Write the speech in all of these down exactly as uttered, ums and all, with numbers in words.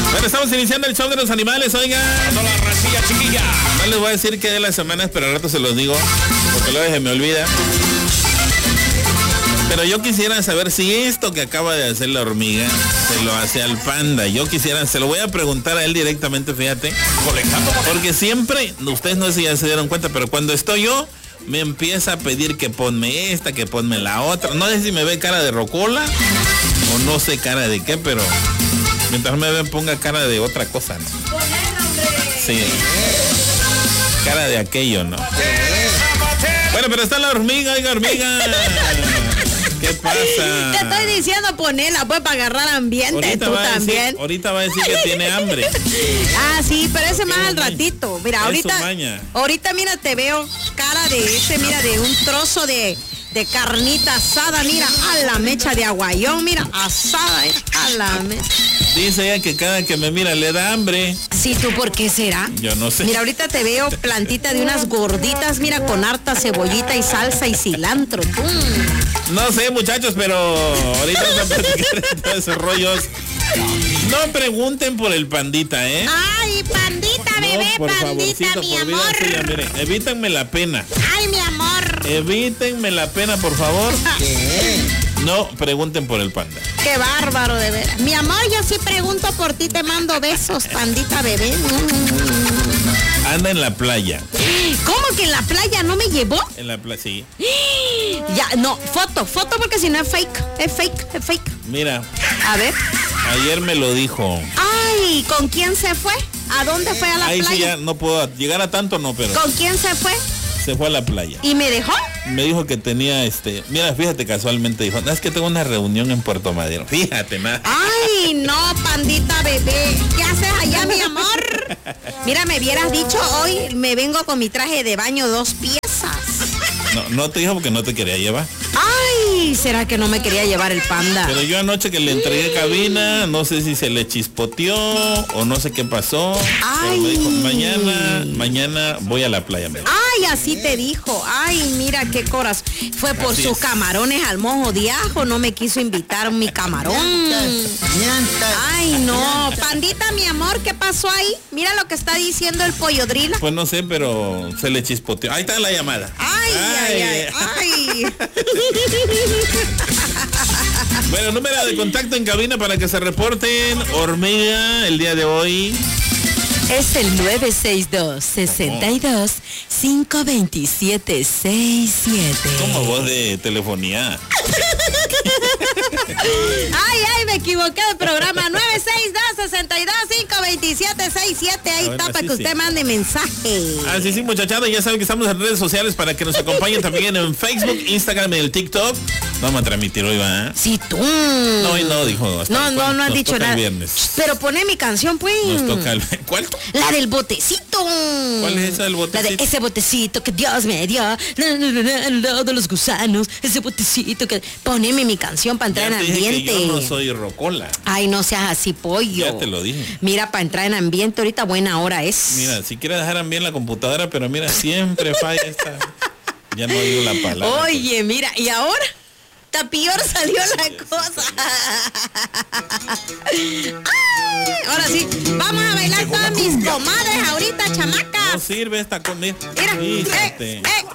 Bueno, estamos iniciando el show de los animales, oigan. No la racilla, chiquilla. No les voy a decir qué de las semanas, pero al rato se los digo, porque luego se me olvida. Pero yo quisiera saber si esto que acaba de hacer la hormiga se lo hace al panda. Yo quisiera, se lo voy a preguntar a él directamente, fíjate. Porque siempre, ustedes no sé si ya se dieron cuenta, pero cuando estoy yo, me empieza a pedir que ponme esta, que ponme la otra. No sé si me ve cara de rocola o no sé cara de qué, pero mientras me ve ponga cara de otra cosa, ¿no? Sí. Cara de aquello, ¿no? Bueno, pero está la hormiga, oiga, hormiga. ¿Qué pasa? Te estoy diciendo ponela, pues, para agarrar ambiente, ahorita tú va a también. Decir, ahorita va a decir que tiene hambre. Ah, sí, pero ese más al ratito. Mira, es ahorita, su maña. ahorita, mira, te veo cara de ese, mira, de un trozo de, de carnita asada, mira, a la mecha de aguayón, mira, asada, mira, a la mecha. Dice ella que cada que me mira le da hambre. Sí, ¿tú por qué será? Yo no sé. Mira, ahorita te veo plantita de unas gorditas, mira, con harta cebollita y salsa y cilantro. ¡Tum! No sé, muchachos, pero ahorita vamos a platicar de todos esos rollos. No pregunten por el pandita, ¿eh? Ay, pandita, bebé, no, por pandita, favorcito, mi por vida amor. suya, miren, evítenme la pena. Ay, mi amor. Evítenme la pena, por favor. ¿Qué? No pregunten por el panda. Qué bárbaro, de veras. Mi amor, yo sí pregunto por ti, te mando besos, pandita, bebé. Anda en la playa. ¿Cómo que en la playa no me llevó? En la playa, sí. Ya, no, foto, foto porque si no es fake, es fake, es fake. Mira. A ver. Ayer me lo dijo. Ay, ¿con quién se fue? ¿A dónde fue a la Ahí playa? sí ya no puedo llegar a tanto, no, pero. ¿Con quién se fue? Se fue a la playa. ¿Y me dejó? Me dijo que tenía este, mira, fíjate, casualmente dijo, no, es que tengo una reunión en Puerto Madero. Fíjate, nada. Ay, no, pandita, bebé. ¿Qué haces allá, mi amor? Mira, me hubieras dicho hoy, me vengo con mi traje de baño dos piezas. No, no te dijo porque no te quería llevar. Ay, ¿será que no me quería llevar el panda? Pero yo anoche que le entregué cabina, no sé si se le chispoteó o no sé qué pasó. Ay. Pero me dijo, mañana, mañana voy a la playa. Me dijo. Ay, así te dijo. Ay, mira qué corazón. Fue por Así sus es. camarones al mojo de ajo, no me quiso invitar mi camarón. Ay, no. Pandita, mi amor, ¿qué pasó ahí? Mira lo que está diciendo el pollo drila. Pues no sé, pero se le chispoteó. Ahí está la llamada. Ay, ay, ay, ay. Bueno, número de contacto en cabina para que se reporten. Hormiga, el día de hoy. Es el nueve seis dos, seis dos, cinco dos siete, seis siete. Como voz de telefonía. Ay, ay, me equivoqué de programa. nueve seis dos, seis dos, cinco dos siete, seis siete. Ahí Ahora está para sí, que usted sí. mande mensaje. Así sí, muchachada, ya saben que estamos en redes sociales para que nos acompañen también en Facebook, Instagram y el TikTok. Vamos a transmitir hoy, ¿va? Sí, tú. No, hoy no, dijo. hasta No, el no, cual- no has nos dicho toca nada. el viernes. Pero pone mi canción, pues. Nos toca el... ¿Cuál? La del botecito. ¿Cuál es esa del La de botecito? ese botecito que Dios me dio. Na, na, na, na, al lado de los gusanos. Ese botecito que... Poneme mi canción para entrar Ya en te dije ambiente. que yo no soy rocola. Ay, no seas así, pollo. Ya te lo dije. Mira, para entrar en ambiente, ahorita buena hora es. Mira, si quieres dejar bien la computadora, pero mira, siempre falla esta. Ya no digo la palabra. Oye, mira, ¿y ahora? Hasta peor salió la cosa. Ay, ahora sí, vamos a bailar todas mis comadres ahorita, chamacas. No sirve esta comida. Mira, Fíjate. eh, eh.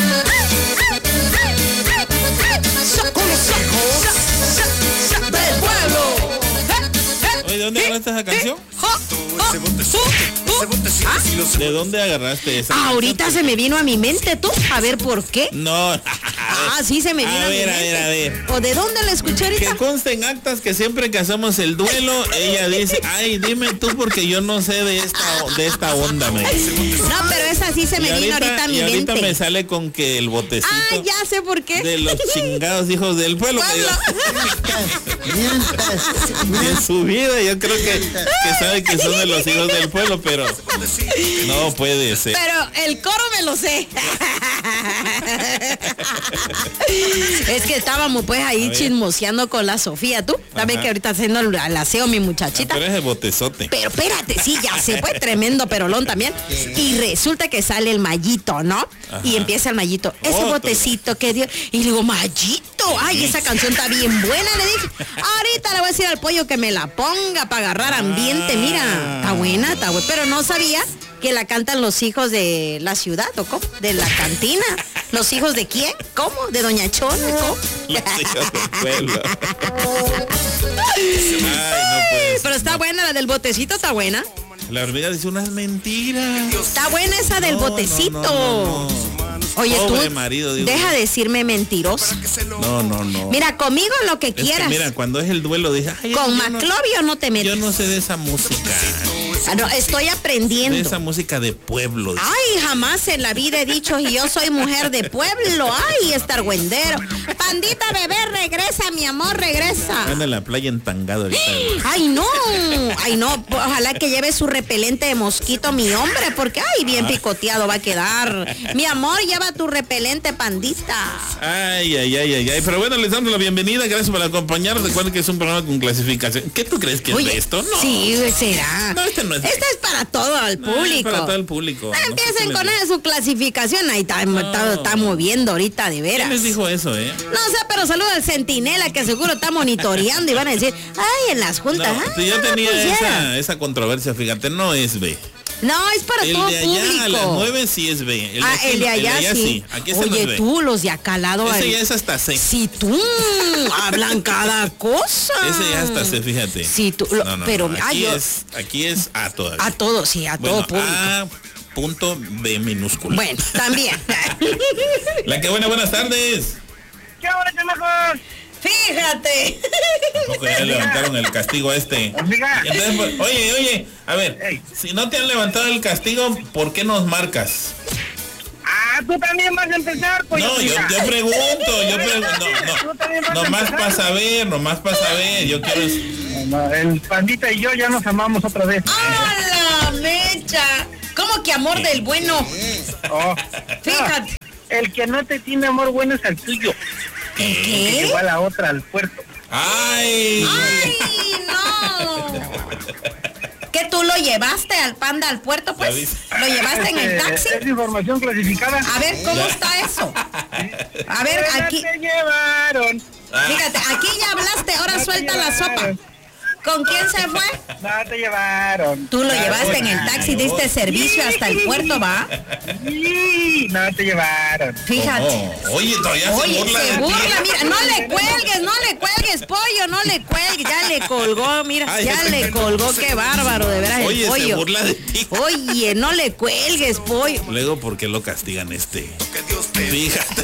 Socorro, socorro, so- so- del pueblo. Eh, Oye, ¿de dónde agarraste esa canción? Jo, jo, su, su. ¿Ah? ¿De dónde agarraste esa Ahorita canción? se me vino a mi mente, tú, a ver por qué. No. Ah, sí se me vino A a, ver, mi a mente. ver, a ver. ¿O de dónde la escuché ahorita? Que conste en actas que siempre que hacemos el duelo, ella dice, ay, dime tú porque yo no sé de esta, de esta onda, me dice. No, pero esa sí se me Y vino ahorita a mi y ahorita mente. me sale con que el botecito Ah, ya sé por qué. de los chingados hijos del pueblo. que yo- en su vida yo creo que, que sabe que son de los hijos del pueblo, pero no puede ser. Pero el coro me lo sé. Es que estábamos pues ahí chismoseando con la Sofía, tú. Sabes que ahorita haciendo el, el aseo mi muchachita. Ah, pero es el botezote. Pero espérate, sí, ya se fue tremendo perolón también. Y resulta que sale el mallito, ¿no? Ajá. Y empieza el mallito. Ese Otro. botecito que dio. Y le digo, mallito, ay, esa canción está bien buena. Le dije, ahorita le voy a decir al pollo que me la ponga para agarrar ambiente. Mira, está buena, está buena. Pero no sabía que la cantan los hijos de la ciudad, ¿o cómo? De la cantina. ¿Los hijos de quién? ¿Cómo? ¿De Doña Chona? ¿Cómo? Los hijos del pueblo. Ay, no puede. Pero está buena, la del botecito está buena. La hormiga dice unas mentiras. Está buena esa del no, botecito. No, no, no, no. Oye, Pobre tú, marido, deja de decirme mentirosa. No, no, no. Mira, conmigo lo que es quieras. Que mira, cuando es el duelo, dije, ay, con yo Maclovio no, no te metes. Yo no sé de esa música. Ah, no, estoy aprendiendo. De esa música de pueblo. Dice. Ay, jamás en la vida he dicho y yo soy mujer de pueblo. Ay, estargüendero. Pandita bebé, regresa, mi amor, regresa. Anda en la playa entangado ahorita. Ay, no. Ay, no. Ojalá que lleve su repelente de mosquito mi hombre, porque ay, bien ah. picoteado va a quedar. Mi amor, lleva tu repelente, pandita. Ay, ay, ay, ay, ay. Pero bueno, les damos la bienvenida. Gracias por acompañarnos. Recuerden que es un programa con clasificación. ¿Qué tú crees que Oye, es de esto? No. Sí, será. No, este no es. Este es para todo el público. No, es para todo el público. No, no empiecen con eso, su clasificación. Ahí está, no. está, está moviendo ahorita, de veras. ¿Quién les dijo eso, eh? No sé, pero saludo al centinela que seguro está monitoreando y van a decir, ay, en las juntas. No, ay, yo no tenía pusiera. esa, esa controversia, fíjate, no es B. No, es para el todo de allá público. A las nueve sí es B. El ah, de aquí, el de allá, el de allá sí. sí. Aquí Oye, no es tú, los de acá al lado. Ese ahí. ya es hasta C. Si tú hablan cada cosa. Ese ya hasta C, fíjate. Sí, tú, lo, no, no, pero no. Aquí, ay, yo, es, aquí es A todavía. A todo, sí, a bueno, todo público. A punto B minúscula. Bueno, también. La que buena, buenas tardes. ¿Qué hora, chamacos? Fíjate. Tampoco ya levantaron el castigo a este. Entonces, pues, oye, oye, a ver, hey. Si no te han levantado el castigo, ¿por qué nos marcas? Ah, tú también vas a empezar, pues. No, yo, yo pregunto, yo pregunto, no, no, nomás para saber, nomás para saber, yo quiero... No, el pandita y yo ya nos amamos otra vez. ¡Ah, la mecha! ¿Cómo que amor del bueno? Oh. Fíjate. El que no te tiene amor bueno es el tuyo. ¿El qué? Que llevó a la otra al puerto. ¡Ay! ¡Ay, no! ¿Qué tú lo llevaste al panda al puerto, pues? ¿Lo llevaste en el taxi? Es información clasificada. A ver, ¿cómo está eso? A ver, aquí... te llevaron. Fíjate, aquí ya hablaste, ahora suelta la sopa. ¿Con quién se fue? No te llevaron. Tú lo llevaste en el taxi, diste servicio hasta el puerto, ¿va? Sí, no te llevaron. Fíjate. Oh, oye, todavía Oye, se burla. se de burla, ti. mira, no le cuelgues, no le cuelgues, pollo, no le cuelgues, ya le colgó, mira, Ay, ya le colgó, qué bárbaro, de veras, oye, el pollo. Se burla de ti. Oye, no le cuelgues, pollo. Luego, ¿por qué lo castigan este? Fíjate.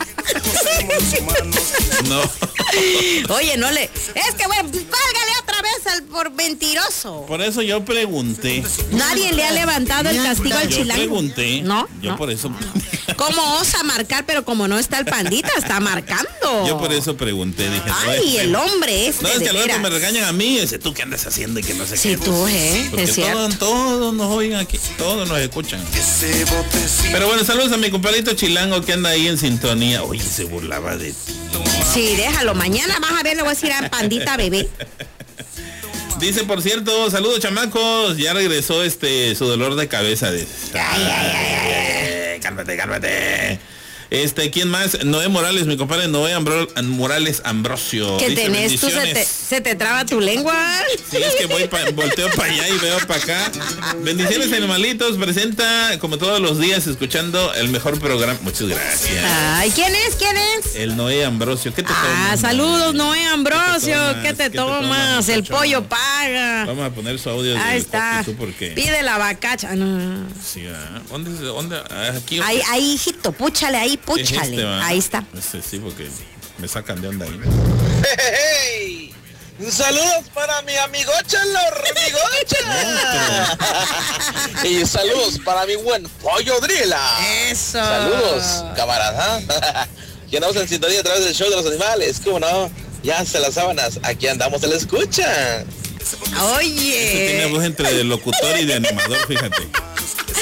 No. Oye, no le... Es que bueno, cuélgale otra vez al por mentiroso. Por eso yo pregunté. Nadie le ha levantado el castigo al chilango. Yo pregunté. No. Yo no. por eso. ¿Cómo osa marcar? Pero como no está el pandita, está marcando. Yo por eso pregunté. Dije, ay, no, el hombre este. No, es que luego me regañan a mí. Dice, ¿tú qué andas haciendo? Y que no sé sí, qué. Sí, tú, ¿eh? Porque es cierto. Todos, todos nos oyen aquí. Todos nos escuchan. Pero bueno, saludos a mi compadrito chilango que anda ahí en sintonía. Oye, se burlaba de ti. Sí, déjalo. Mañana vas a ver, le voy a decir a pandita bebé. Dice, por cierto, saludos chamacos, ya regresó este su dolor de cabeza. De... Ay, ay, ay, ay. Cálmate, cálmate. Este, ¿quién más? Noé Morales, mi compadre Noé Ambro Morales Ambrosio. ¿Qué dice, tenés tú? ¿Se te, ¿Se te traba tu lengua? Sí, es que voy pa, volteo para allá y veo para acá. Bendiciones, animalitos. Presenta, como todos los días, escuchando el mejor programa. Muchas gracias. Ay, ¿quién es? ¿Quién es? El Noé Ambrosio. ¿Qué te ah, tomas? Ah, saludos, Noé Ambrosio. ¿Qué te tomas? ¿Qué te tomas? ¿Qué te tomas? El pollo paga. Vamos a poner su audio. Ahí está. ¿Tú por qué? Pide la vacacha. No. Sí, ¿ah? ¿Dónde? ¿Dónde? Aquí. Ahí, ahí, hijito, púchale ahí, púchale. Este, ahí está. Este, sí, porque me sacan de onda ahí. Hey, hey. Saludos para mi amigocha la hormigocha. Y saludos para mi buen pollo Drila. Eso. Saludos, camarada. Y andamos en sintonía a través del show de los animales. ¿Cómo no? Ya se las sábanas. Aquí andamos, se la escucha. Oye. Este tiene voz entre de locutor y de animador, fíjate.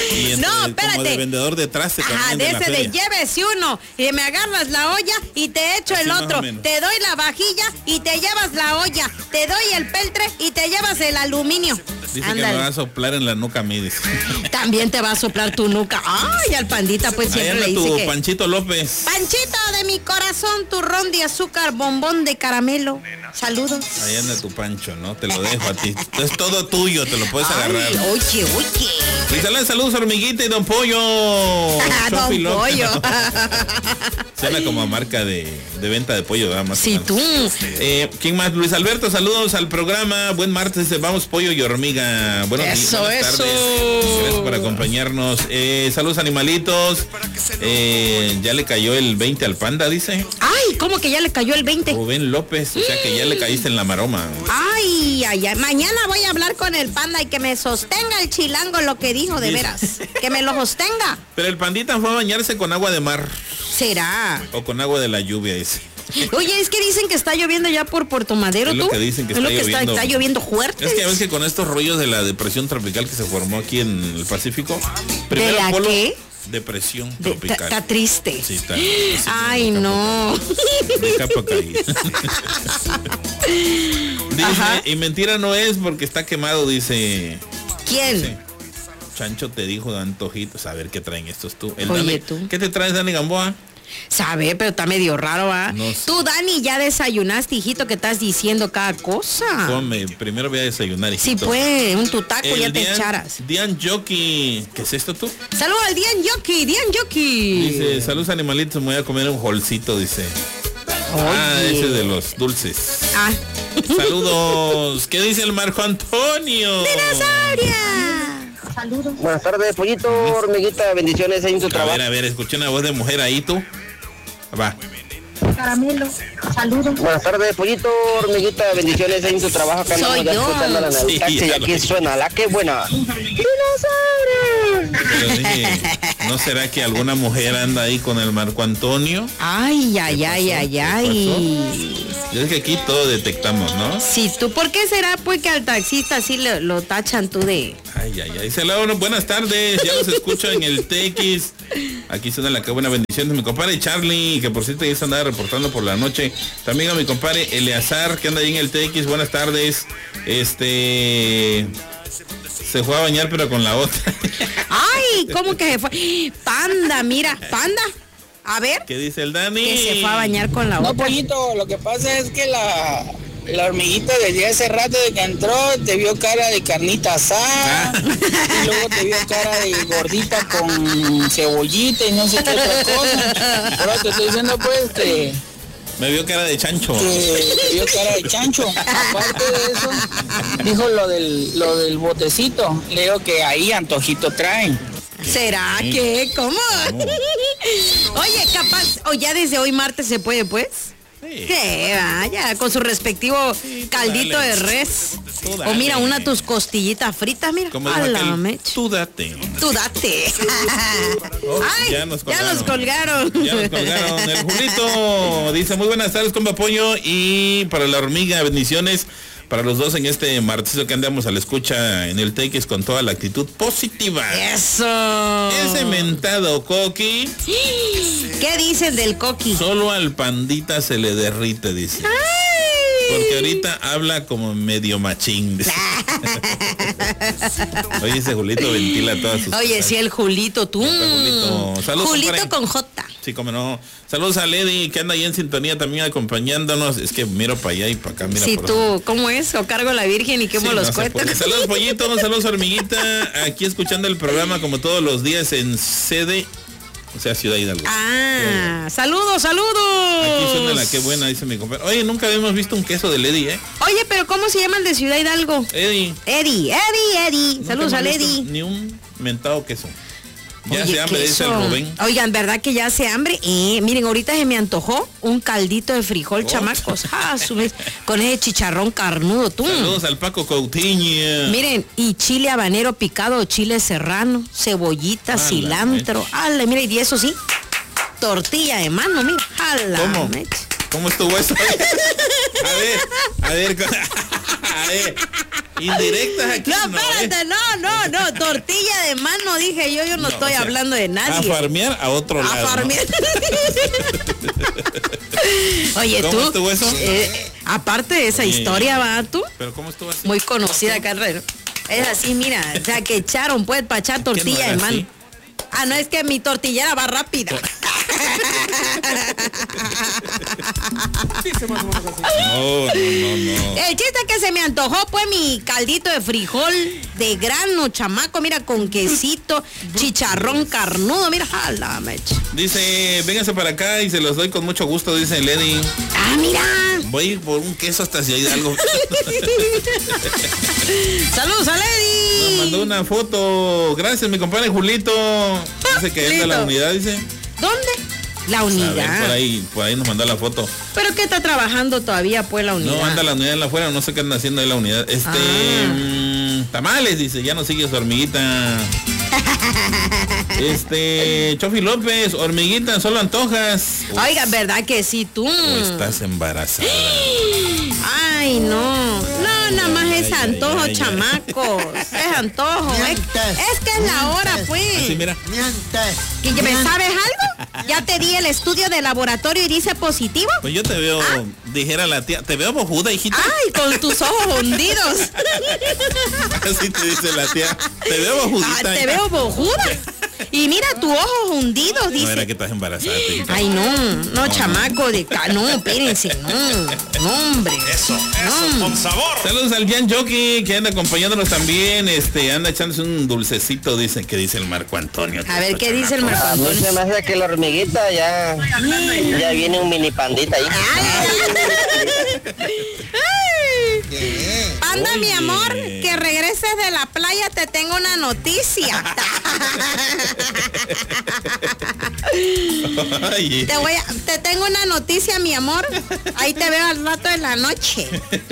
Y entonces, no, espérate. Como de vendedor de traste. Ah, de ese de llévese uno y me agarras la olla y te echo así el otro. Te doy la vajilla y te llevas la olla. Te doy el peltre y te llevas el aluminio. Dice Ándale. que me va a soplar en la nuca a mí, dice. También te va a soplar tu nuca. Ay, al pandita pues siempre le dice tu que... Panchito López. Panchito de mi corazón, turrón de azúcar, bombón de caramelo. Saludos. Ahí anda tu Pancho, ¿no? Te lo dejo a ti. Es todo tuyo, te lo puedes Ay, agarrar. oye, oye. Y saludos, saludos, hormiguita y don Pollo. Don Pollo. Suena como marca de, de venta de pollo, ¿verdad? Más Sí, tú. Eh, ¿Quién más? Luis Alberto, saludos al programa. Buen martes, vamos pollo y hormiga. Buenos días, Eso, buenas eso. tardes. Gracias por acompañarnos. Eh, saludos, animalitos. Eh, ya le cayó el veinte al panda, dice. Ay, ¿cómo que ya le cayó el veinte? Rubén López, o sea que ya le caíste en la maroma. Ay, ay, ay. Mañana voy a hablar con el panda y que me sostenga el chilango lo que dijo, de veras. Que me lo sostenga. Pero el pandita fue a bañarse con agua de mar. ¿Será? O con agua de la lluvia, dice. Oye, es que dicen que está lloviendo ya por Puerto Madero, Es ¿tú? lo que dicen que es está lo que lloviendo. Está, está lloviendo fuerte. Es que a veces que con estos rollos de la depresión tropical que se formó aquí en el Pacífico. ¿De la polo, qué? Depresión De- tropical. Está triste. Sí, está. Ay, no. De capa caída. Dice, Ajá. y mentira no es porque está quemado, dice. ¿Quién? Dice, Chancho te dijo de antojitos. A ver qué traen estos tú. El Oye, Dani, tú. ¿qué te traes, Dani Gamboa? Sabe, pero está medio raro, ¿ah? No sé. Tú, Dani, ya desayunaste, hijito, que estás diciendo cada cosa. Come, primero voy a desayunar, Sí, hijito. pues, un tutaco El ya te Dian- echaras. Dian Jockey. ¿Qué es esto tú? Saludos al Dian Yoki, Dian Yoki. Dice, saludos animalitos, me voy a comer un holcito, dice. Ah, Oye. ese de los dulces. Ah. Saludos. ¿Qué dice el Marco Antonio? ¡Dinosauria! Saludos. Buenas tardes, pollito, hormiguita, bendiciones en tu A trabajo. ver, a ver, escuché una voz de mujer ahí, tú. Va. Caramelo. Saludos. Buenas tardes, pollito, hormiguita, bendiciones en tu trabajo. Acá Soy andamos ya yo. escuchándola en el Sí, taxi ya y lo aquí vi. suena la que buena. Pero dije, ¿no será que alguna mujer anda ahí con el Marco Antonio? Ay, ay, ay, ay, ¿Qué ay. Yo es que aquí todo detectamos, ¿no? Sí, tú, ¿por qué será pues que al taxista sí lo, lo tachan tú de... Ay, ay, ay. Saludos, buenas tardes. Ya los escucho en el T X. Aquí suena la que buena bendición de mi compadre Charlie, que por cierto ya se andaba reportando por la noche. También a mi compadre Eleazar, que anda ahí en el T X. Buenas tardes. Este... Se fue a bañar, pero con la otra. Ay, ¿cómo que se fue? Panda, mira, Panda. A ver, ¿Qué dice el Dani? que se fue a bañar con la No, otra. pollito, lo que pasa es que la, la hormiguita desde hace rato de que entró te vio cara de carnita asada Ah. y luego te vio cara de gordita con cebollita y no sé qué otra cosa. Pero te estoy diciendo pues que, Me vio cara de chancho. que te vio cara de chancho. Aparte de eso, dijo lo del, lo del botecito. Le digo que ahí antojito traen. ¿Será que? ¿Cómo? Oye, capaz, o ya desde hoy martes se puede, pues. Sí. Que vaya, con su respectivo tú caldito dale. de res. Tú O dale. mira, una tus costillitas fritas, mira. Como A dijo la aquel, mecha. tú date. Tú date. Oh, Ay, ya nos ya nos colgaron. Ya nos colgaron. El Julito dice, muy buenas tardes, compa Pollo. Y para la hormiga, bendiciones para los dos en este martes que andamos a la escucha en el T X con toda la actitud positiva. Eso. Ese mentado Coqui, ¿Qué dicen del coqui? solo al pandita se le derrite, dice. Porque ahorita habla como medio machín, dice. Oye, ese Julito ventila todas sus Oye, cosas. sí, el Julito, tú. Julito. Saludos, Julito compadre. con J. Sí, como no. Saludos a Lady, que anda ahí en sintonía también acompañándonos. Es que miro para allá y para acá, mira Si por tú, ¿cómo es? O cargo la Virgen y quemo Sí, los no sé por cohetes. qué. Saludos, Pollito, saludos, hormiguita. Aquí escuchando el programa como todos los días en sede, o sea, Ciudad Hidalgo. Ah, saludos, saludos. Aquí suena la que buena, dice mi compadre. Oye, nunca habíamos visto un queso del Eddie, ¿eh? Oye, pero ¿cómo se llama el de Ciudad Hidalgo? Eddie. Eddie, Eddie, Eddie. nunca Saludos hemos al visto Eddie. Ni un mentado queso. Ya Oye, se hambre, dice el queso. Rubén. Oigan, ¿verdad que ya hace hambre? Eh, miren, ahorita se me antojó un caldito de frijol, Oh. chamacos. Ah, su vez, con ese chicharrón carnudo, tú. Saludos al Paco Coutinho. Miren, y chile habanero picado, chile serrano, cebollita, A la cilantro. Ale, mira, y eso sí, tortilla de mano, mira. A la ¿Cómo? mecha. ¿Cómo estuvo eso? A ver, a ver. A ver, indirectas aquí. No, no, espérate, ¿eh? no, no, no, tortilla de mano, dije yo, yo no, No, estoy o sea, hablando de nadie. A farmear a otro A lado. farmear. Oye, ¿Cómo tú, estuvo eso? eh, aparte de esa Oye, historia, va tú, ¿Pero cómo estuvo así? muy conocida acá alrededor. Es así, mira, o sea, que echaron pues para echar ¿Qué no tortilla era de mano. así? Ah, no, es que mi tortillera va rápida. No, no, no, no. El chiste es que se me antojó pues mi caldito de frijol de grano, chamaco, mira, con quesito, chicharrón carnudo, mira, jala, mecha. Dice, véngase para acá y se los doy con mucho gusto, dice Lady. Ah, mira. Voy a ir por un queso hasta si hay algo. Saludos a Nos Lady. mandó una foto. Gracias, mi compadre Julito. Dice que anda la unidad, dice. ¿Dónde? La A ver, unidad. por ahí, por ahí nos mandó la foto. ¿Pero qué está trabajando todavía pues la unidad? No, anda la unidad en la afuera, no sé qué anda haciendo ahí la unidad. Este, Ah. mm, tamales, dice, ya no sigue su hormiguita. Este, Chofi López, hormiguita, solo antojas. Oiga, ¿verdad que sí tú? O estás embarazada. Ay, no. No, nada más es ay, antojo, ay, ay. chamacos. Es antojo. Es, es que es la hora, pues. Así, mira. ¿Que me sabes algo? Ya te di el estudio de laboratorio y dice positivo. Pues yo te veo, dijera la tía, te veo bojuda, hijita. Ay, con tus ojos hundidos. Así te dice la tía. Te veo bojudita. Ah, te hija. veo bojuda. Y mira, tus ojos hundidos, No era dice. que estás embarazada, tía. Ay, no, no, chamaco de ca... No, espérense, no, no, hombre. Eso, eso, No. con sabor. Saludos al Jan Jockey que anda acompañándonos también, este, anda echándose un dulcecito, dice que dice el Marco Antonio. A ver, ¿qué dice el Marco A mí Antonio? se me hace que la hormiguita ya, ya viene un mini pandita ahí. Panda, mi Oye. amor, que regreses de la playa, te tengo una noticia. Ay, Te voy a, te tengo una noticia, mi amor. Ahí te veo al rato de la noche.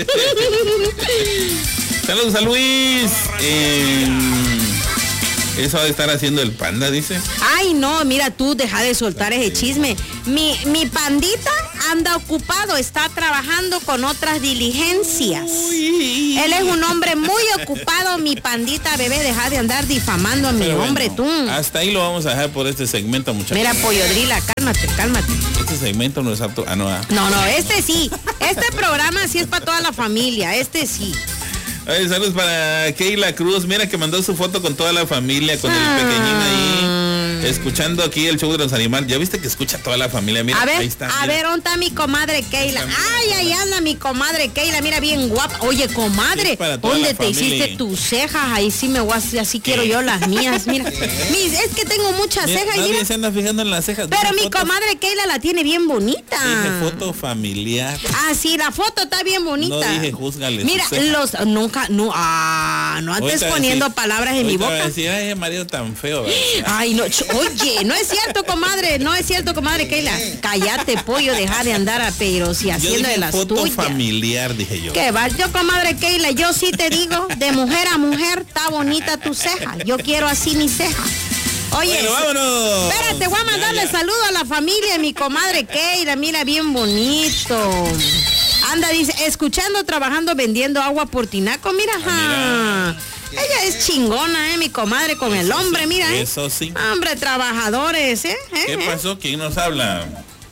saludos a Luis. Eh, eso ha de estar haciendo el Panda, dice. Ay, no, mira tú, deja de soltar ese chisme. Mi, mi pandita anda ocupado, está trabajando con otras diligencias. Uy. Él es un hombre muy ocupado, mi pandita, bebé, deja de andar difamando a mi Pero hombre, bueno, tú. hasta ahí lo vamos a dejar por este segmento, muchachos. Mira, Pollodrila, cálmate, cálmate. Este segmento no es apto. Ah, no. ah. No, no, este sí. Este programa sí es para toda la familia, este sí. Ay, saludos para Keila Cruz. Mira que mandó su foto con toda la familia, con el pequeñín ahí, escuchando aquí el show de los animales. Ya viste que escucha toda la familia. Mira, A ver, ahí está. a mira. ver, ¿dónde está mi comadre Keila? Ay, ahí anda mi comadre Keila, mira, bien guapa. Oye, comadre, Es para toda ¿dónde la te familia. hiciste tus cejas? Ahí sí me voy a hacer, así quiero yo las mías, mira. Mis, es que tengo muchas Mira, cejas y nadie mira. se anda fijando en las cejas. Pero Dije mi foto- comadre Keila la tiene bien bonita. Dije foto familiar. Ah, sí, la foto está bien bonita. No dije júzgale Mira, sus cejas. los nunca, no, ah, no andes Ahorita va a poniendo decir- palabras en mi ahorita va boca. a decir, ay, marido tan feo. ¿verdad? Ay, no, ch- oye, no es cierto, comadre, no es cierto, comadre Keila. Cállate, pollo, deja de andar a pero si Yo haciendo dije de las foto tuyas. familiar, dije yo. ¿Qué va? Yo, comadre Keila, yo sí te digo, de mujer a mujer, está bonita tu ceja. Yo quiero así mi ceja. Oye, Bueno, vámonos. espérate, voy a Ya, mandarle ya. saludo a la familia de mi comadre Keila, mira, bien bonito. Anda, dice, escuchando, trabajando, vendiendo agua por Tinaco, mira, Ah, ja. Ella es chingona, eh, mi comadre, con el hombre, mira, eh. Eso sí. Hombre, trabajadores, eh. eh, ¿Qué eh. pasó? ¿Quién nos habla?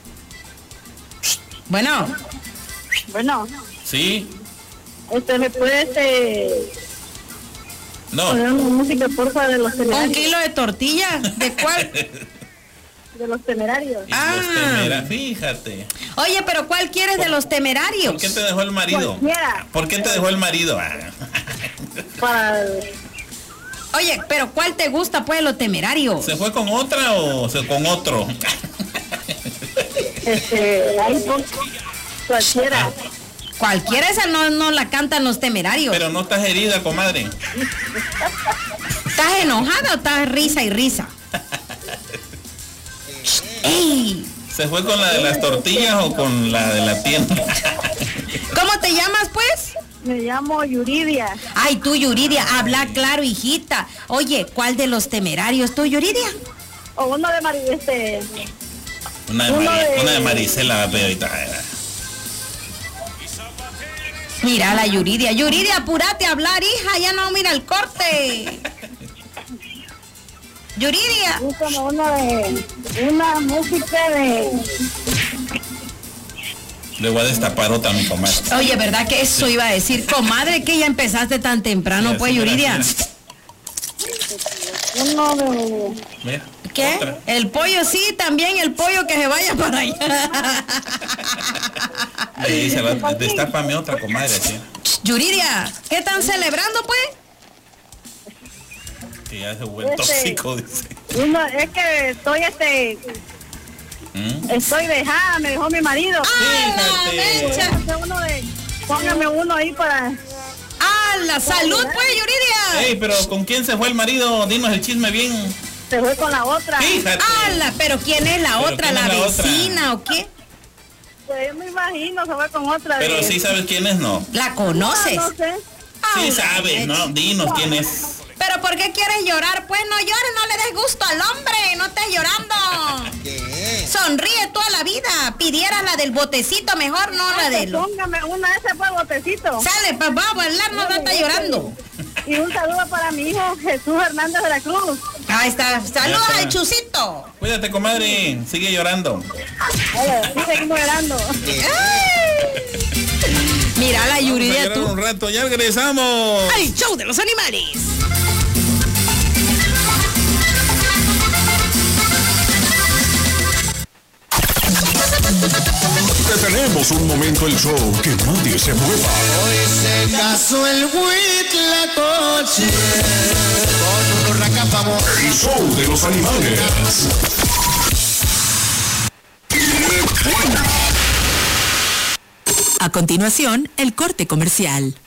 Bueno, Bueno, ¿Sí? este, ¿me puedes eh, No. poner una música, porfa, de los un temerarios? kilo de tortilla, ¿de cuál? De los temerarios. Ah. Los temera- Fíjate. Oye, pero ¿cuál quieres de los temerarios? ¿Por qué te dejó el marido? Cualquiera. ¿Por qué te dejó el marido? Ah. Para... Oye, pero ¿cuál te gusta, pues, los temerarios? ¿Se fue con otra o se con otro? Este, ahí pon cualquiera. Cualquiera esa no, no la cantan los temerarios. Pero no estás herida, comadre. ¿Estás enojada o estás risa y risa? ¡Ey! ¿Se fue con la de las tortillas o con la de la tienda? ¿Cómo te llamas, pues? Me llamo Yuridia. Ay, tú, Yuridia, habla claro, hijita. Oye, ¿cuál de los temerarios tú, Yuridia? O uno de Mari, este, Una de, Uno Mari- de- una de Marisela va a pedir ahorita. Mira la Yuridia. Yuridia, apúrate a hablar, hija. Ya no mira el corte. Yuridia. Como una de, una música de... Le voy a destapar otra a mi comadre. Oye, ¿verdad que eso iba a decir? Comadre, que ya empezaste tan temprano, Sí, pues, así, mira, Yuridia. Uno de... Mira, ¿Qué? otra. El pollo, sí, también el pollo que se vaya para allá. Le dice, a la- destápame otra, comadre. ¿Sí? Yuridia, ¿qué están celebrando, pues? Que ya se vuelve Este- tóxico, dice. Uno, es que estoy, este... ¿Mm? Estoy dejada, me dejó mi marido. Fíjate. Póngame uno de... Póngame uno ahí para... ¡Ah, la salud, pues, Yuridia! Ey, pero ¿con quién se fue el marido? Dinos el chisme bien. Se fue con la otra. Fíjate. ¡Hala! ¿Pero quién es la ¿Pero otra? quién ¿La es la otra? vecina o qué? Pues yo me imagino, se fue con otra. Pero de... sí sabes quién es, ¿no? ¿La conoces? No, no sé. Sí Ay, sabes, ¿no? Dinos quién es. ¿Pero por qué quieres llorar? Pues no llores, no le des gusto al hombre, no estés llorando. Sonríe toda la vida. Pidieras la del botecito mejor, no la del... Póngame una de esas para botecito. Sale, pues va a bailar, no, no está llorando. Y un saludo para mi hijo Jesús Hernández de la Cruz. Ahí está. Saludos está. al Chusito. Cuídate, comadre. Sigue llorando. Hola, sí, seguimos llorando. Mira la Vamos a Yuridia, llorar tú. un rato, ya regresamos. ¡Al show de los animales! Detenemos un momento el show, que nadie se mueva. Hoy se casó el Huitlacoche con un racapamo. El show de los animales. A continuación, el corte comercial.